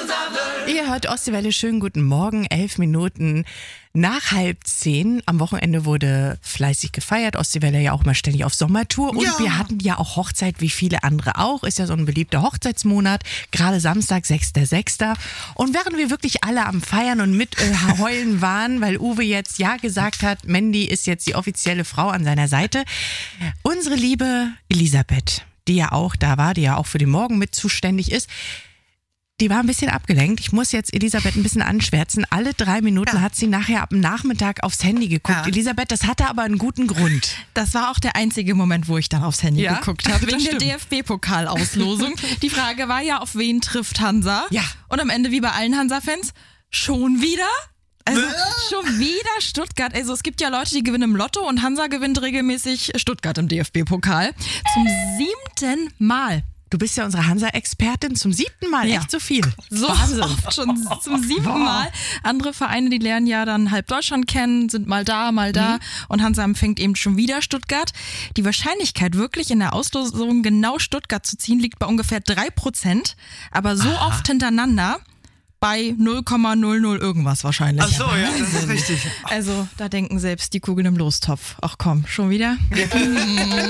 Ihr hört Ostseewelle, schönen guten Morgen, 11 Minuten nach 9:30. Am Wochenende wurde fleißig gefeiert, Ostseewelle ja auch mal ständig auf Sommertour und wir hatten ja auch Hochzeit, wie viele andere auch, ist ja so ein beliebter Hochzeitsmonat, gerade Samstag, 6.6. Und während wir wirklich alle am Feiern und mit heulen waren, weil Uwe jetzt ja gesagt hat, Mandy ist jetzt die offizielle Frau an seiner Seite, unsere liebe Elisabeth, die ja auch da war, die ja auch für den Morgen mit zuständig ist, die war ein bisschen abgelenkt. Ich muss jetzt Elisabeth ein bisschen anschwärzen. Alle 3 Minuten hat sie nachher ab dem Nachmittag aufs Handy geguckt. Ja. Elisabeth, das hatte aber einen guten Grund. Das war auch der einzige Moment, wo ich dann aufs Handy geguckt habe. Wegen der DFB-Pokalauslosung. Die Frage war ja, auf wen trifft Hansa? Ja. Und am Ende, wie bei allen Hansa-Fans, schon wieder? Also schon wieder Stuttgart. Also es gibt ja Leute, die gewinnen im Lotto und Hansa gewinnt regelmäßig Stuttgart im DFB-Pokal. Zum 7. Mal. Du bist ja unsere Hansa-Expertin zum 7. Mal, echt so viel. So oft schon zum 7. Mal. Andere Vereine, die lernen ja dann halb Deutschland kennen, sind mal da. Und Hansa empfängt eben schon wieder Stuttgart. Die Wahrscheinlichkeit, wirklich in der Auslosung genau Stuttgart zu ziehen, liegt bei ungefähr 3%. Aber so oft hintereinander bei 0,00 irgendwas wahrscheinlich. Ach so, ja, das ist richtig. Also da denken selbst die Kugeln im Lostopf. Ach komm, schon wieder?